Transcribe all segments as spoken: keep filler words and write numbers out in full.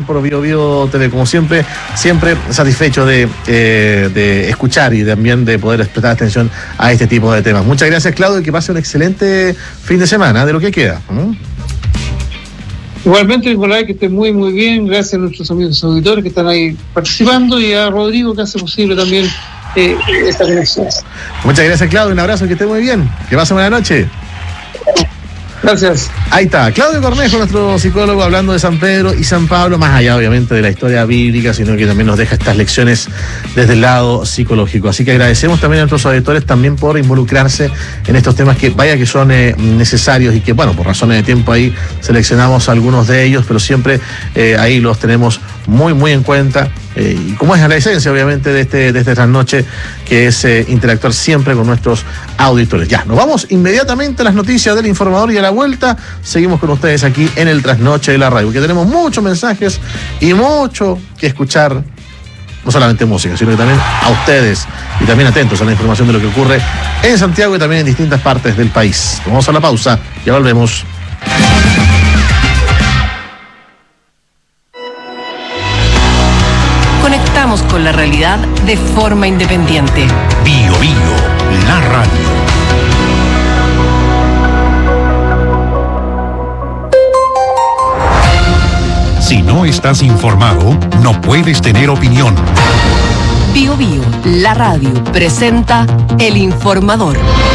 por Bio Bio T V. Como siempre, siempre satisfecho de, eh, de escuchar y también de poder prestar atención a este tipo de temas. Muchas gracias, Claudio, y que pase un excelente fin de semana, de lo que queda. ¿Mm? Igualmente, Nicolás, que esté muy, muy bien. Gracias a nuestros amigos auditores que están ahí participando y a Rodrigo que hace posible también eh, esta conexión. Muchas gracias, Claudio. Un abrazo, que esté muy bien. Que pase buena noche. Gracias. Ahí está, Claudio Cornejo, nuestro psicólogo, hablando de San Pedro y San Pablo, más allá obviamente de la historia bíblica, sino que también nos deja estas lecciones desde el lado psicológico. Así que agradecemos también a nuestros auditores también por involucrarse en estos temas que vaya que son eh, necesarios y que, bueno, por razones de tiempo ahí seleccionamos algunos de ellos, pero siempre eh, ahí los tenemos muy, muy en cuenta. Eh, y como es la esencia, obviamente, de este, de esta trasnoche, que es eh, interactuar siempre con nuestros auditores. Ya, nos vamos inmediatamente a las noticias del informador y a la vuelta seguimos con ustedes aquí en el Trasnoche de la Radio, porque tenemos muchos mensajes y mucho que escuchar, no solamente música, sino que también a ustedes, y también atentos a la información de lo que ocurre en Santiago y también en distintas partes del país. Vamos a la pausa, ya volvemos. Conectamos con la realidad de forma independiente. Bio Bio, la radio. Si no estás informado, no puedes tener opinión. Bio Bio, la radio, presenta El Informador.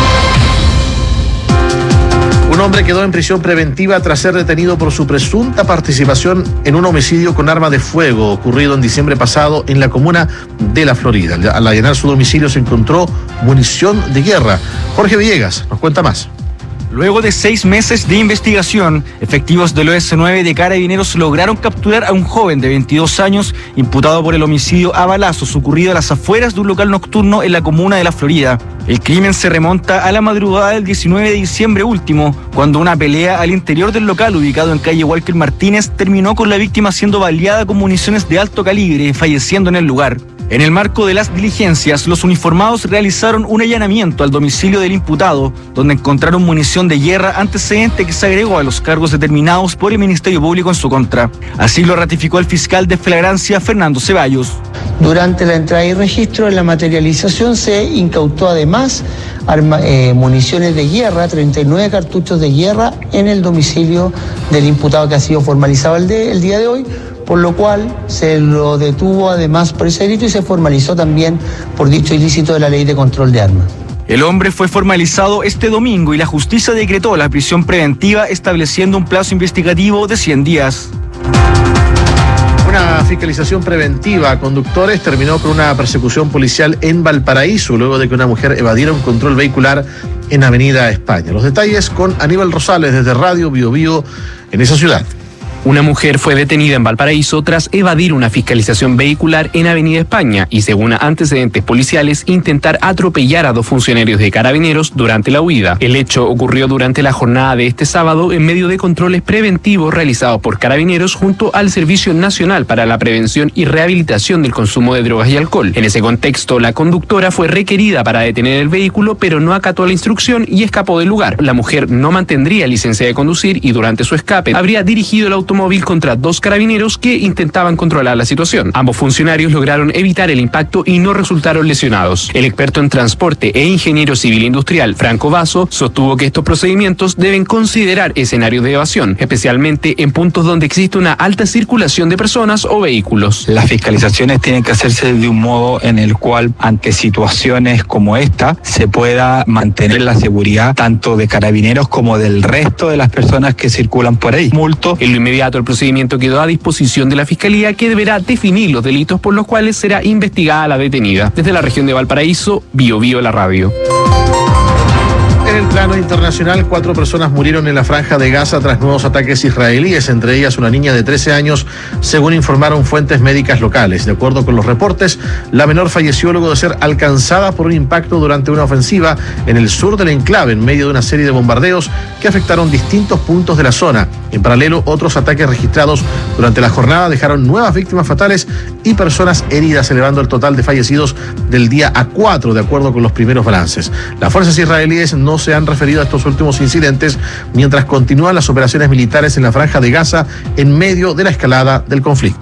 Un hombre quedó en prisión preventiva tras ser detenido por su presunta participación en un homicidio con arma de fuego ocurrido en diciembre pasado en la comuna de La Florida. Al allanar su domicilio se encontró munición de guerra. Jorge Villegas nos cuenta más. Luego de seis meses de investigación, efectivos del O S nueve de Carabineros lograron capturar a un joven de veintidós años imputado por el homicidio a balazos ocurrido a las afueras de un local nocturno en la comuna de La Florida. El crimen se remonta a la madrugada del diecinueve de diciembre último, cuando una pelea al interior del local ubicado en calle Walker Martínez terminó con la víctima siendo baleada con municiones de alto calibre, falleciendo en el lugar. En el marco de las diligencias, los uniformados realizaron un allanamiento al domicilio del imputado, donde encontraron munición de guerra, antecedente que se agregó a los cargos determinados por el Ministerio Público en su contra. Así lo ratificó el fiscal de flagrancia, Fernando Ceballos. Durante la entrada y registro en la materialización se incautó además arma, eh, municiones de guerra, treinta y nueve cartuchos de guerra en el domicilio del imputado que ha sido formalizado el, de, el día de hoy, por lo cual se lo detuvo además por ese delito y se formalizó también por dicho ilícito de la Ley de Control de Armas. El hombre fue formalizado este domingo y la justicia decretó la prisión preventiva estableciendo un plazo investigativo de cien días. Una fiscalización preventiva a conductores terminó con una persecución policial en Valparaíso luego de que una mujer evadiera un control vehicular en Avenida España. Los detalles con Aníbal Rosales desde Radio Bio Bio en esa ciudad. Una mujer fue detenida en Valparaíso tras evadir una fiscalización vehicular en Avenida España y, según antecedentes policiales, intentar atropellar a dos funcionarios de Carabineros durante la huida. El hecho ocurrió durante la jornada de este sábado en medio de controles preventivos realizados por Carabineros junto al Servicio Nacional para la Prevención y Rehabilitación del Consumo de Drogas y Alcohol. En ese contexto, la conductora fue requerida para detener el vehículo, pero no acató la instrucción y escapó del lugar. La mujer no mantendría licencia de conducir y durante su escape habría dirigido el automóvil móvil contra dos carabineros que intentaban controlar la situación. Ambos funcionarios lograron evitar el impacto y no resultaron lesionados. El experto en transporte e ingeniero civil industrial, Franco Vaso, sostuvo que estos procedimientos deben considerar escenarios de evasión, especialmente en puntos donde existe una alta circulación de personas o vehículos. Las fiscalizaciones tienen que hacerse de un modo en el cual, ante situaciones como esta, se pueda mantener la seguridad tanto de carabineros como del resto de las personas que circulan por ahí. Multo. En lo inmediato, el procedimiento quedó a disposición de la Fiscalía, que deberá definir los delitos por los cuales será investigada la detenida. Desde la región de Valparaíso, Bio Bio, la radio. En el plano internacional, cuatro personas murieron en la Franja de Gaza tras nuevos ataques israelíes, entre ellas una niña de trece años, según informaron fuentes médicas locales. De acuerdo con los reportes, la menor falleció luego de ser alcanzada por un impacto durante una ofensiva en el sur del enclave, en medio de una serie de bombardeos que afectaron distintos puntos de la zona. En paralelo, otros ataques registrados durante la jornada dejaron nuevas víctimas fatales y personas heridas, elevando el total de fallecidos del día a cuatro, de acuerdo con los primeros balances. Las fuerzas israelíes no se han referido a estos últimos incidentes, mientras continúan las operaciones militares en la Franja de Gaza en medio de la escalada del conflicto.